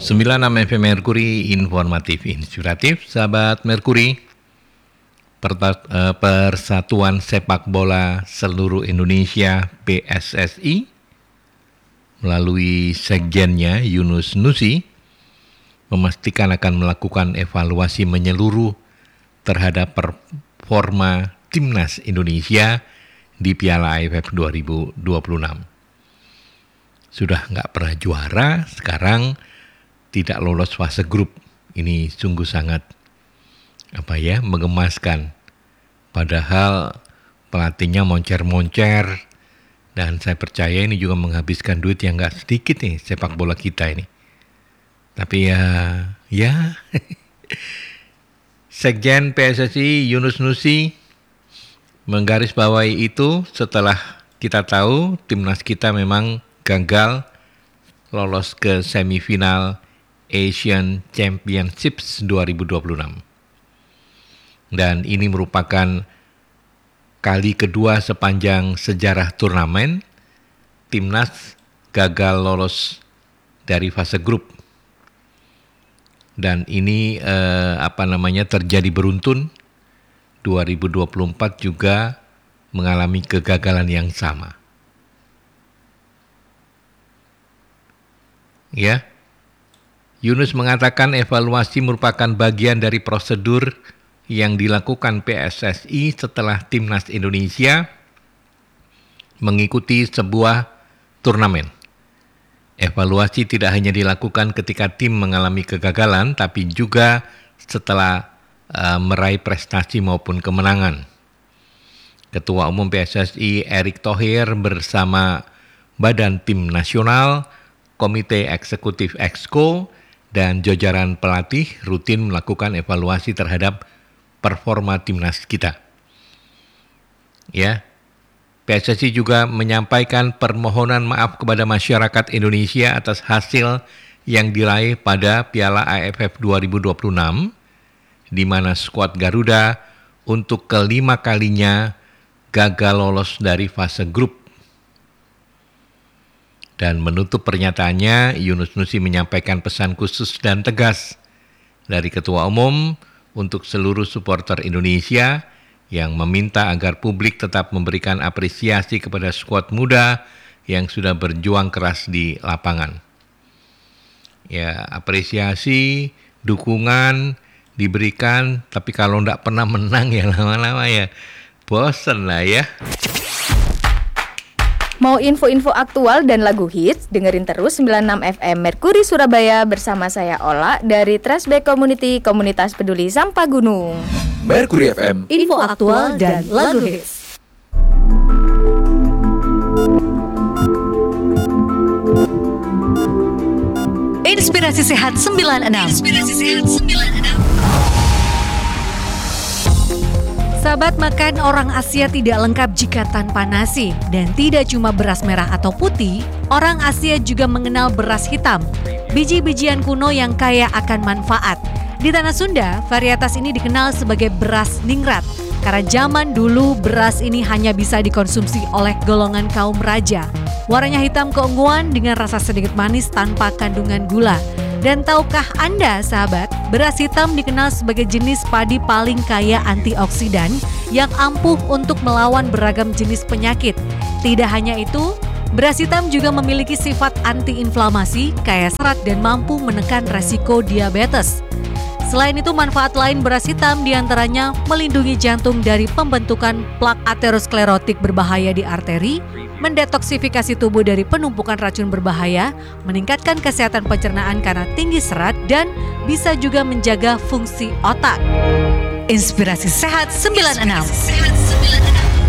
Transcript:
96 FM Merkuri, informatif, inspiratif. Sahabat Merkuri, Persatuan Sepak Bola Seluruh Indonesia PSSI melalui sekjennya Yunus Nusi memastikan akan melakukan evaluasi menyeluruh terhadap performa Timnas Indonesia di Piala AFF 2026. Sudah nggak pernah juara, sekarang tidak lolos fase grup. Ini sungguh sangat menggemaskan. Padahal pelatihnya moncer-moncer, dan saya percaya ini juga menghabiskan duit yang nggak sedikit nih sepak bola kita ini. Tapi ya Sekjen PSSI Yunus Nusi menggarisbawahi itu setelah kita tahu timnas kita memang gagal lolos ke semifinal Asian Championships 2026. Dan ini merupakan kali kedua sepanjang sejarah turnamen timnas gagal lolos dari fase grup. Dan ini terjadi beruntun. 2024 juga mengalami kegagalan yang sama. Ya. Yunus mengatakan evaluasi merupakan bagian dari prosedur yang dilakukan PSSI setelah Timnas Indonesia mengikuti sebuah turnamen. Evaluasi tidak hanya dilakukan ketika tim mengalami kegagalan, tapi juga setelah meraih prestasi maupun kemenangan. Ketua Umum PSSI Erick Thohir bersama Badan Tim Nasional, Komite Eksekutif Exco, dan jajaran pelatih rutin melakukan evaluasi terhadap performa timnas kita. Ya, PSSI juga menyampaikan permohonan maaf kepada masyarakat Indonesia atas hasil yang diraih pada Piala AFF 2026, di mana skuad Garuda untuk kelima kalinya gagal lolos dari fase grup. Dan menutup pernyataannya, Yunus Nusi menyampaikan pesan khusus dan tegas dari Ketua Umum untuk seluruh supporter Indonesia yang meminta agar publik tetap memberikan apresiasi kepada skuad muda yang sudah berjuang keras di lapangan. Ya, apresiasi, dukungan diberikan, tapi kalau tidak pernah menang ya lama-lama ya bosen lah ya. Mau info-info aktual dan lagu hits? Dengerin terus 96 FM Merkuri Surabaya bersama saya Ola dari Trashback Community, Komunitas Peduli Sampah Gunung. Merkuri FM, info aktual dan lagu hits. Inspirasi Sehat 96. Inspirasi Sehat 96. Sahabat, makan orang Asia tidak lengkap jika tanpa nasi. Dan tidak cuma beras merah atau putih, orang Asia juga mengenal beras hitam, biji-bijian kuno yang kaya akan manfaat. Di tanah Sunda, varietas ini dikenal sebagai beras ningrat. Karena zaman dulu beras ini hanya bisa dikonsumsi oleh golongan kaum raja. Warnanya hitam keunguan dengan rasa sedikit manis tanpa kandungan gula. Dan tahukah Anda, sahabat, beras hitam dikenal sebagai jenis padi paling kaya antioksidan yang ampuh untuk melawan beragam jenis penyakit. Tidak hanya itu, beras hitam juga memiliki sifat antiinflamasi, kaya serat dan mampu menekan resiko diabetes. Selain itu, manfaat lain beras hitam diantaranya melindungi jantung dari pembentukan plak aterosklerotik berbahaya di arteri, mendetoksifikasi tubuh dari penumpukan racun berbahaya, meningkatkan kesehatan pencernaan karena tinggi serat, dan bisa juga menjaga fungsi otak. Inspirasi Sehat 96.